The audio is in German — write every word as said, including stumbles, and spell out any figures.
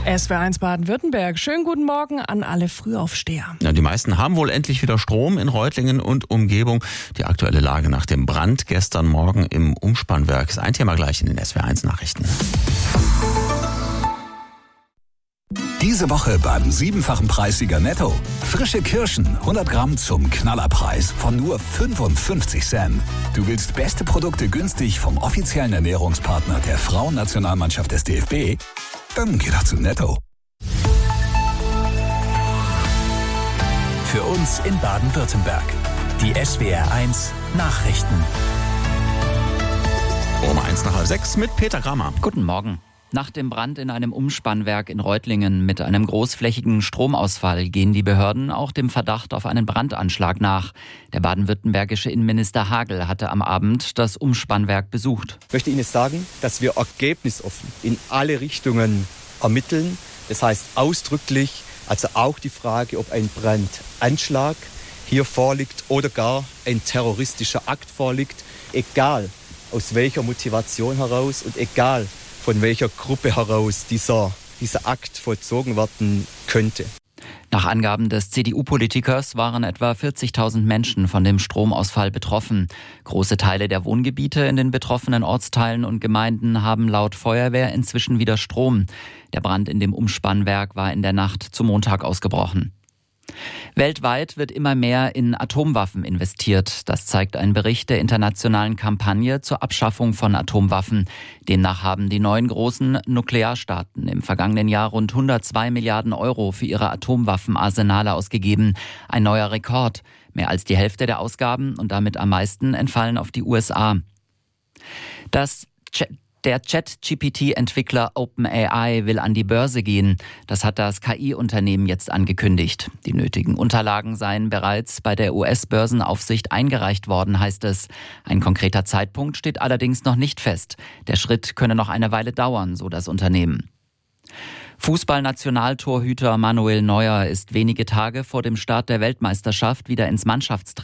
S W R eins Baden-Württemberg. Schönen guten Morgen an alle Frühaufsteher. Ja, die meisten haben wohl endlich wieder Strom in Reutlingen und Umgebung. Die aktuelle Lage nach dem Brand gestern Morgen im Umspannwerk ist ein Thema gleich in den S W R eins Nachrichten. Diese Woche beim siebenfachen Preissieger Netto. Frische Kirschen, hundert Gramm zum Knallerpreis von nur fünfundfünfzig Cent. Du willst beste Produkte günstig vom offiziellen Ernährungspartner der Frauennationalmannschaft des D F B? Dann geh doch zu Netto. Für uns in Baden-Württemberg. Die S W R eins Nachrichten. Um eins nach halb sechs mit Peter Grammer. Guten Morgen. Nach dem Brand in einem Umspannwerk in Reutlingen mit einem großflächigen Stromausfall gehen die Behörden auch dem Verdacht auf einen Brandanschlag nach. Der baden-württembergische Innenminister Hagel hatte am Abend das Umspannwerk besucht. Ich möchte Ihnen sagen, dass wir ergebnisoffen in alle Richtungen ermitteln. Das heißt ausdrücklich, also auch die Frage, ob ein Brandanschlag hier vorliegt oder gar ein terroristischer Akt vorliegt, egal aus welcher Motivation heraus und egal von welcher Gruppe heraus dieser, dieser Akt vollzogen werden könnte. Nach Angaben des C D U-Politikers waren etwa vierzigtausend Menschen von dem Stromausfall betroffen. Große Teile der Wohngebiete in den betroffenen Ortsteilen und Gemeinden haben laut Feuerwehr inzwischen wieder Strom. Der Brand in dem Umspannwerk war in der Nacht zum Montag ausgebrochen. Weltweit wird immer mehr in Atomwaffen investiert. Das zeigt ein Bericht der internationalen Kampagne zur Abschaffung von Atomwaffen. Demnach haben die neun großen Nuklearstaaten im vergangenen Jahr rund hundertzwei Milliarden Euro für ihre Atomwaffenarsenale ausgegeben. Ein neuer Rekord. Mehr als die Hälfte der Ausgaben und damit am meisten entfallen auf die U S A. Das Ch- Der Chat-G P T-Entwickler OpenAI will an die Börse gehen. Das hat das K I-Unternehmen jetzt angekündigt. Die nötigen Unterlagen seien bereits bei der U S-Börsenaufsicht eingereicht worden, heißt es. Ein konkreter Zeitpunkt steht allerdings noch nicht fest. Der Schritt könne noch eine Weile dauern, so das Unternehmen. Fußballnationaltorhüter Manuel Neuer ist wenige Tage vor dem Start der Weltmeisterschaft wieder ins Mannschaftstraining